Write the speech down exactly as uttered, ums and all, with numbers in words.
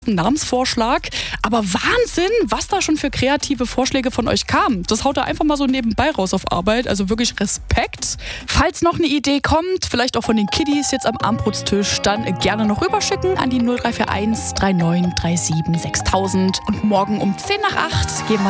Namensvorschlag. Aber Wahnsinn, was da schon für kreative Vorschläge von euch kamen. Das haut er einfach mal so nebenbei raus auf Arbeit. Also wirklich Respekt. Falls noch eine Idee kommt, vielleicht auch von den Kiddies jetzt am Abendbrotstisch, dann gerne noch rüberschicken an die null drei vier eins drei neun drei sieben sechstausend. Und morgen um zehn nach acht gehen wir